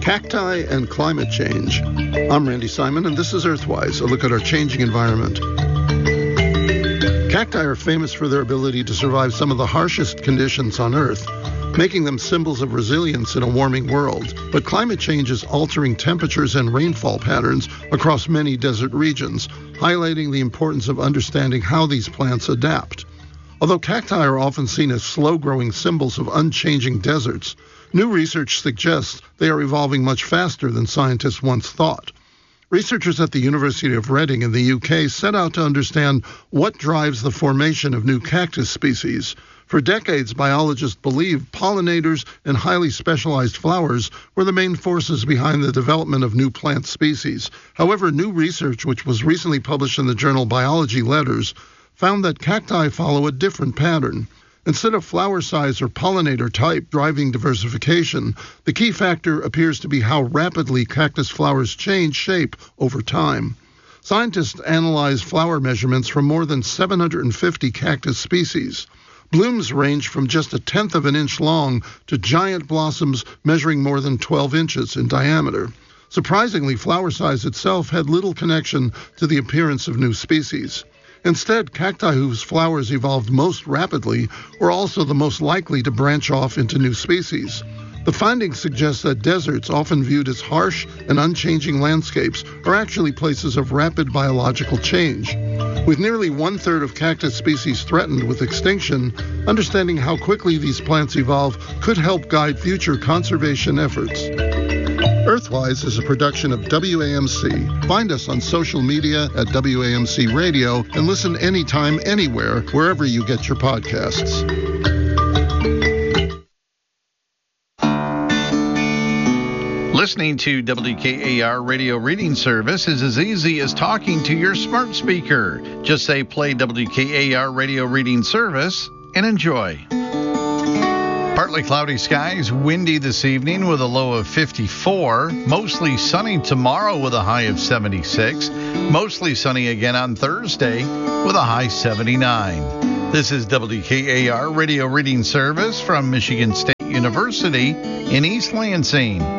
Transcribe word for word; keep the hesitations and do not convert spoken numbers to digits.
Cacti and climate change. I'm Randy Simon, and this is Earthwise, a look at our changing environment. Cacti are famous for their ability to survive some of the harshest conditions on Earth, making them symbols of resilience in a warming world. But climate change is altering temperatures and rainfall patterns across many desert regions, highlighting the importance of understanding how these plants adapt. Although cacti are often seen as slow-growing symbols of unchanging deserts, new research suggests they are evolving much faster than scientists once thought. Researchers at the University of Reading in the U K set out to understand what drives the formation of new cactus species. For decades, biologists believed pollinators and highly specialized flowers were the main forces behind the development of new plant species. However, new research, which was recently published in the journal Biology Letters, found that cacti follow a different pattern. Instead of flower size or pollinator type driving diversification, the key factor appears to be how rapidly cactus flowers change shape over time. Scientists analyzed flower measurements from more than seven hundred fifty cactus species. Blooms range from just a tenth of an inch long to giant blossoms measuring more than twelve inches in diameter. Surprisingly, flower size itself had little connection to the appearance of new species. Instead, cacti whose flowers evolved most rapidly were also the most likely to branch off into new species. The findings suggest that deserts, often viewed as harsh and unchanging landscapes, are actually places of rapid biological change. With nearly one-third of cactus species threatened with extinction, understanding how quickly these plants evolve could help guide future conservation efforts. Earthwise is a production of W A M C. Find us on social media at W A M C Radio and listen anytime, anywhere, wherever you get your podcasts. Listening to W K A R Radio Reading Service is as easy as talking to your smart speaker. Just say play W K A R Radio Reading Service and enjoy. Partly cloudy skies, windy this evening with a low of fifty-four. Mostly sunny tomorrow with a high of seventy-six. Mostly sunny again on Thursday with a high seventy-nine. This is W K A R Radio Reading Service from Michigan State University in East Lansing.